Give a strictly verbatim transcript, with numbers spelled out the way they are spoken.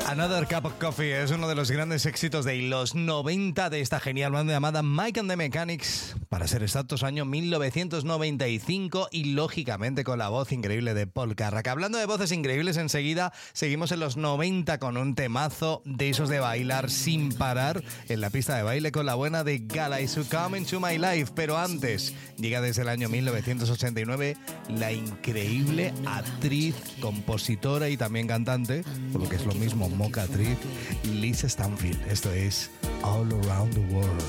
Another Cup of Coffee es uno de los grandes éxitos de los noventa de esta genial banda llamada Mike and the Mechanics, para ser exactos año mil novecientos noventa y cinco, y lógicamente con la voz increíble de Paul Carrack. Hablando de voces increíbles, enseguida seguimos en los noventa con un temazo de esos de bailar sin parar en la pista de baile con la buena de Gala y su Come Into My Life. Pero antes, llega desde el año mil novecientos ochenta y nueve la increíble actriz, compositora y también cantante, por lo que es lo mismo, mocatriz, Lisa Stanfield. Esto es All Around the World.